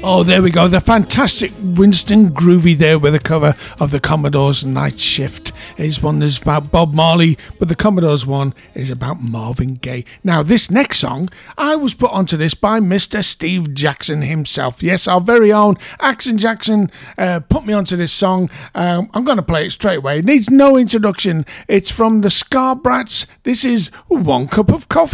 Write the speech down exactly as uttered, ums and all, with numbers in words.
Oh, there we go. The fantastic Winston Groovy there with a cover of the Commodores' Night Shift. His one is about Bob Marley, but the Commodores one is about Marvin Gaye. Now, this next song, I was put onto this by Mister Steve Jackson himself. Yes, our very own Action Jackson uh, put me onto this song. Um, I'm going to play it straight away. It needs no introduction. It's from the Scar Brats. This is One Cup of Coffee.